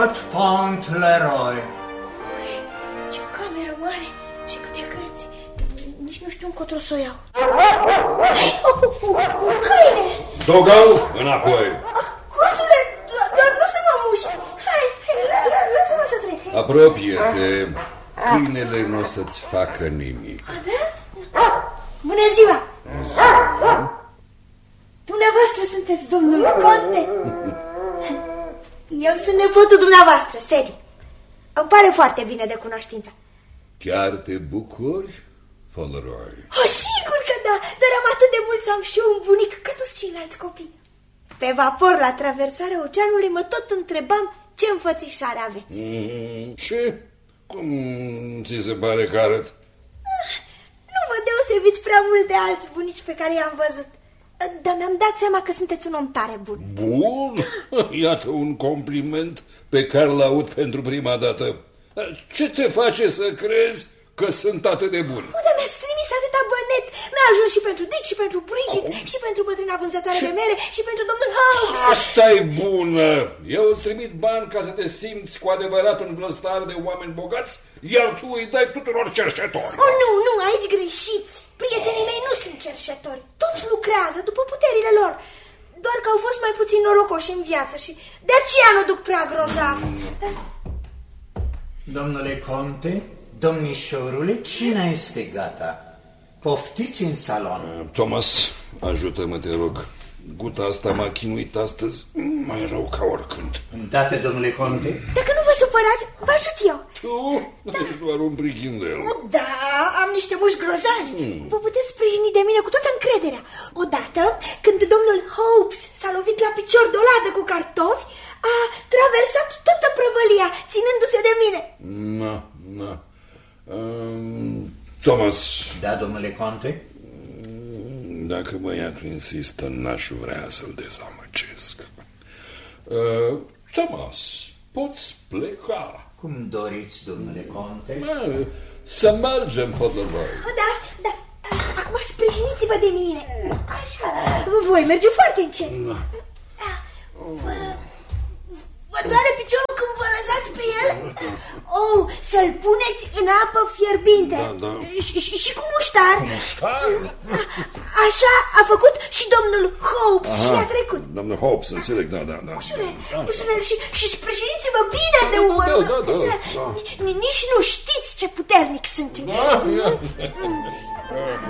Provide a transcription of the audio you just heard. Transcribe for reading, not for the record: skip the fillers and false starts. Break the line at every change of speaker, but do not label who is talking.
Fauntleroy.
Ce cameră mare și câte cărți. Nici nu știu încotro să o iau. Câine!
Dogal, înapoi.
Coțule, doar nu să mă muști. Hai, lasă-mă să trec.
Apropie-te. Câinele nu o să-ți facă nimic.
Da? Bună ziua! Dumneavoastră sunteți domnul Conte? Eu sunt nepotul dumneavoastră, Sadie. Îmi pare foarte bine de cunoștință.
Chiar te bucuri, Fauntleroy?
Sigur că da, dar am atât de mult să am și eu un bunic ca toți ceilalți copii. Pe vapor, la traversarea oceanului, mă tot întrebam ce înfățișare aveți.
Ce? Cum ți se pare că arăt?
Nu vă deosebiți prea mult de alți bunici pe care i-am văzut. Dar mi-am dat seama că sunteți un om tare bun.
Bun? Iată un compliment pe care l-aud pentru prima dată. Ce te face să crezi că sunt atât de bun?
Dar mi-ați trimis atâta bănet. Mi-a ajuns și pentru Dick, și pentru Bridget, și pentru bătrâna vânzătoare de mere, și pentru domnul Holmes.
Asta-i bună! Eu îți trimit bani ca să te simți cu adevărat un vlăstar de oameni bogați, iar tu îi dai tuturor cerșetori.
Nu, aici greșiți. Prietenii mei nu sunt cerșetori. Toți lucrează după puterile lor. Doar că au fost mai puțin norocoși în viață și de aceea nu duc prea grozav.
Domnule Conte, domnișorule, cina este gata. Poftiți în salon.
Thomas, ajută-mă, te rog. Guta asta m-a chinuit astăzi mai rău ca oricând.
Îndată, domnule Conte.
Dacă nu vă supărați, vă ajut eu.
Tu? Ești doar un prichindel.
Da, am niște mușchi grozavi. Vă puteți sprijini de mine cu toată încrederea. Odată, când domnul Hobbs s-a lovit la picior de o ladă cu cartofi, a traversat toată prăvălia, ținându-se de mine.
Na. Thomas.
Da, domnule Conte.
Dacă băiatul insistă, n-aș vrea să-l dezamăgesc. Thomas, poți pleca.
Cum doriți, domnule Conte.
Să mergem, Fauntleroy.
Da, acum sprijiniți-vă de mine. Așa, voi merge foarte încet. Vă doare piciorul când vă lăsați pe el? Să-l puneți în apă fierbinte.
Da.
Și cu muștar. Așa a făcut și domnul Hobbs și a trecut.
Domnul Hobbs, înțeleg, da.
Ușurel, și sprijiniți-vă bine de umăr.
Da.
Nici nu știți ce puternic sunt.